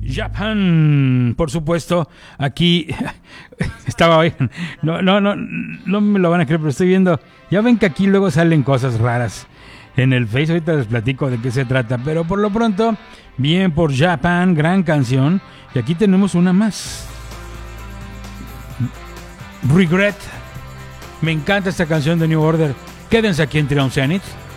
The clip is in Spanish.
Japan, por supuesto, aquí estaba, oigan, no me lo van a creer, pero estoy viendo, ya ven que aquí luego salen cosas raras en el Face, ahorita les platico de qué se trata, pero por lo pronto, bien por Japan, gran canción, y aquí tenemos una más. Regret, me encanta esta canción de New Order, quédense aquí en Triumph Zenith.